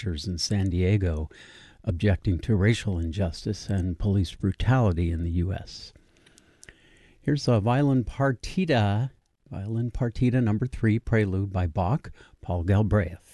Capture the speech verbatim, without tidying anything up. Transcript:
protesters in San Diego objecting to racial injustice and police brutality in the U S. Here's a Violin Partita, Violin Partita number three, Prelude by Bach, Paul Galbraith.